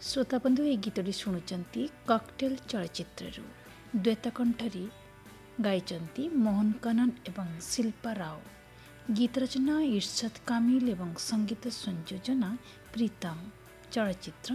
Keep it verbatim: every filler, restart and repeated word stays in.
श्रोता बंधु ये गीतटी शुणुचंती कॉकटेल चलचित्र द्वैत कंठरी गाइचंती मोहन कनन एवं शिल्पा राव। गीत रचना इर्षद कामिल एवं संगीत संयोजना प्रीतम। चलचित्र